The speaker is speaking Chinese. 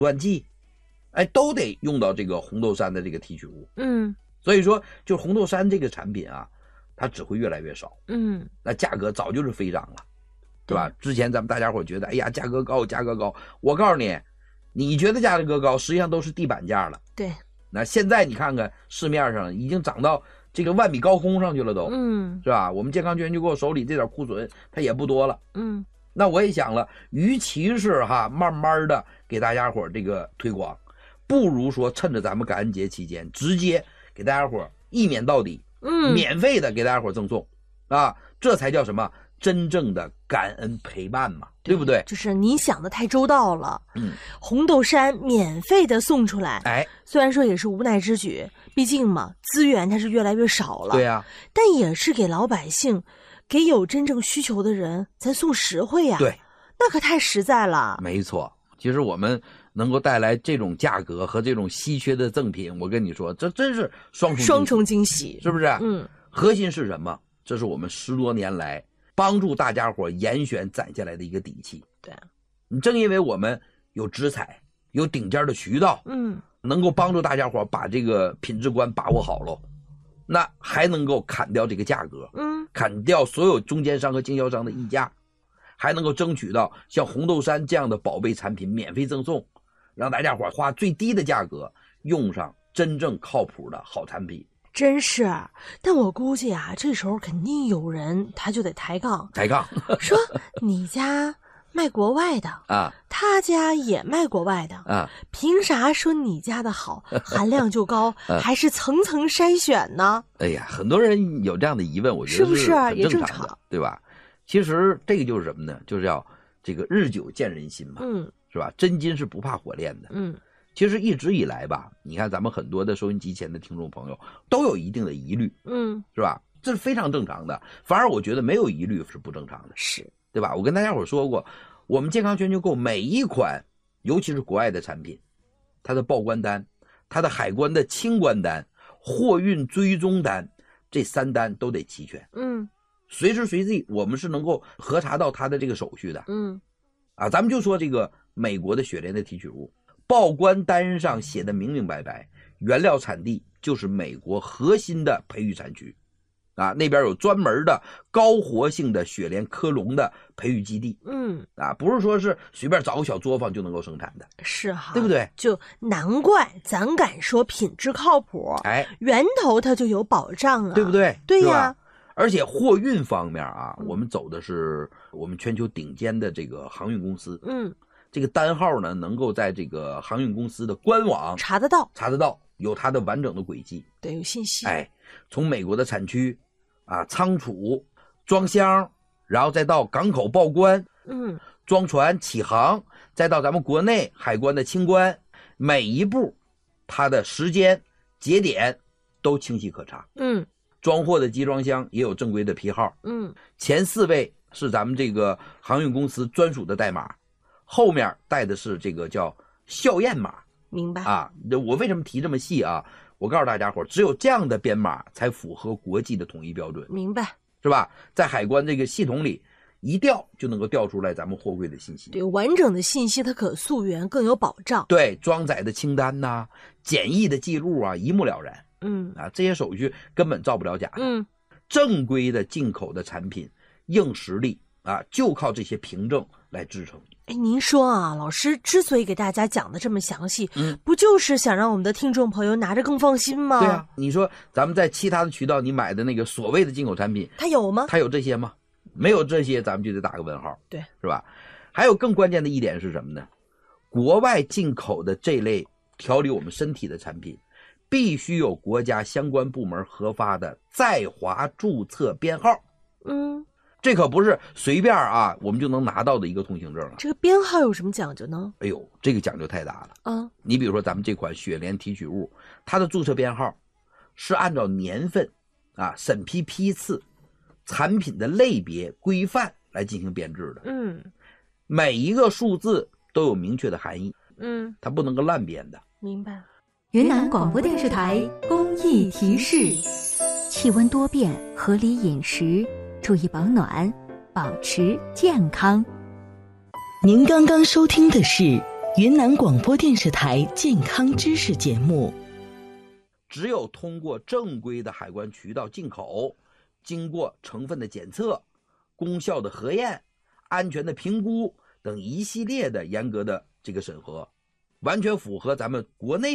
暖气，都得用到这个红豆杉的这个提取物。所以说就红豆杉这个产品啊，它只会越来越少。那价格早就是飞涨了，对吧？之前咱们大家伙觉得，哎呀，价格高，价格高。我告诉你，你觉得价格高，实际上都是地板价了。 对。 那现在你看看市面上已经涨到这个万米高空上去了都，是吧？我们健康全球购手里这点库存它也不多了。那我也想了，与其是慢慢的给大家伙这个推广，不如说趁着咱们感恩节期间，直接给大家伙一免到底，免费的给大家伙赠送啊，这才叫什么真正的感恩陪伴嘛，对不对？ 就是你想的太周到了。红豆杉免费的送出来，虽然说也是无奈之举，毕竟嘛，资源它是越来越少了。 对呀， 但也是给老百姓，给有真正需求的人，咱送实惠呀。 对， 那可太实在了。 没错，其实我们能够带来这种价格和这种稀缺的赠品，我跟你说，这真是双重惊喜， 是不是？核心是什么？这是我们10多年来帮助大家伙严选攒下来的一个底气。 对， 你正因为我们有直采，有顶尖的渠道，能够帮助大家伙把这个品质观把握好喽，那还能够砍掉这个价格，砍掉所有中间商和经销商的溢价，还能够争取到像红豆杉这样的宝贝产品免费赠送，让大家伙花最低的价格用上真正靠谱的好产品。 真是，但我估计啊，这时候肯定有人他就得抬杠，说你家卖国外的啊， 他家也卖国外的啊， 凭啥说你家的好，含量就高，还是层层筛选呢？ 哎呀，很多人有这样的疑问，我觉得是不是很也正常的，对吧？其实这个就是什么呢？就是要这个日久见人心嘛，是吧？真金是不怕火炼的，其实一直以来吧，你看咱们很多的收音机前的听众朋友都有一定的疑虑，是吧？这是非常正常的，反而我觉得没有疑虑是不正常的， 是， 对吧？我跟大家伙说过，我们健康全球购每一款，尤其是国外的产品，它的报关单、它的海关的清关单、货运追踪单，这3单都得齐全，随时随地我们是能够核查到它的这个手续的，咱们就说这个美国的雪莲的提取物。报关单上写的明明白白，原料产地就是美国核心的培育产区，那边有专门的高活性的雪莲科隆的培育基地，不是说是随便找个小作坊就能够生产的， 是哈， 对不对？ 就难怪咱敢说品质靠谱，源头它就有保障啊， 对不对？ 对呀， 而且货运方面啊，我们走的是我们全球顶尖的这个航运公司，这个单号呢，能够在这个航运公司的官网查得到， 有它的完整的轨迹， 对，有信息。 从美国的产区仓储、装箱，然后再到港口报关，装船起航，再到咱们国内海关的清关，每一步它的时间节点都清晰可查。装货的集装箱也有正规的批号，前4位是咱们这个航运公司专属的代码。后面带的是这个叫校验码， 明白我为什么提这么细啊？我告诉大家伙，只有这样的编码才符合国际的统一标准， 明白是吧？在海关这个系统里一调就能够调出来咱们货柜的信息， 对，完整的信息它可溯源，更有保障。 对，装载的清单呐、检疫的记录啊，一目了然。这些手续根本造不了假的。正规的进口的产品硬实力就靠这些凭证来支撑。 您说啊，老师之所以给大家讲的这么详细，不就是想让我们的听众朋友拿着更放心吗？ 对啊，你说咱们在其他的渠道你买的那个所谓的进口产品， 它有吗？ 它有这些吗？没有这些，咱们就得打个问号， 对， 是吧？还有更关键的一点是什么呢？国外进口的这类调理我们身体的产品，必须有国家相关部门核发的在华注册编号。这可不是随便我们就能拿到的一个通行证。 这个编号有什么讲究呢？ 哎呦，这个讲究太大了。你比如说咱们这款雪莲提取物，它的注册编号是按照年份审批批次、产品的类别规范来进行编制的。每一个数字都有明确的含义。它不能够乱编的。 明白。 云南广播电视台公益提示：气温多变，合理饮食，注意保暖，保持健康。 您刚刚收听的是云南广播电视台健康知识节目。 只有通过正规的海关渠道进口，经过成分的检测、功效的核验、安全的评估等一系列的严格的这个审核，完全符合咱们国内